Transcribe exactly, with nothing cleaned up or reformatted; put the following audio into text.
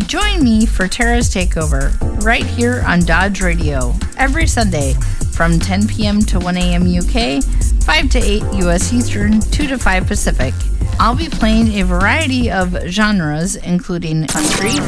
Join me for Tara's Takeover right here on Dodge Radio every Sunday from ten p.m. to one a.m. U K, five to eight U S Eastern, two to five Pacific. I'll be playing a variety of genres including country,